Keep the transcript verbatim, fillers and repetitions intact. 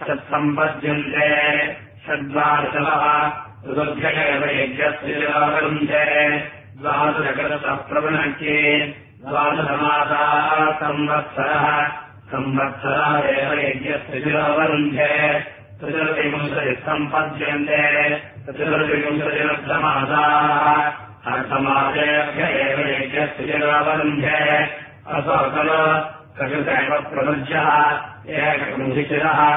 षट्सम्पद्यन्ते षड्वादशः ऋतुभ्य एव यज्ञस्थितिरावरुन्धे द्वादशकृतः प्रवृणक्ये द्वादशमासाः संवत्सरः संवत्सरः एव यज्ञस्थितिरावरुन्धे चतुर्विंशतिः सम्पद्यन्ते चतुर्विंशतिरर्धमासाः अर्धमासेभ्य एव यज्ञस्थितिरावरुन्धे असौ खलु प्रकृत एव प्रवृज्यः एकविंशतिरः